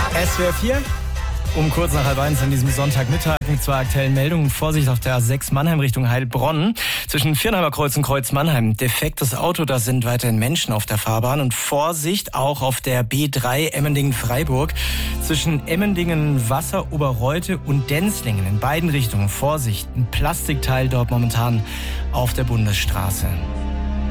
SWR 4, um kurz nach 12:30 an diesem Sonntagmittag mit zwei aktuellen Meldungen. Vorsicht auf der A6 Mannheim Richtung Heilbronn. Zwischen Viernheimer Kreuz und Kreuz Mannheim. Defektes Auto, da sind weiterhin Menschen auf der Fahrbahn. Und Vorsicht auch auf der B3 Emmendingen-Freiburg. Zwischen Emmendingen, Wasser, Oberreute und Denzlingen in beiden Richtungen. Vorsicht, ein Plastikteil dort momentan auf der Bundesstraße.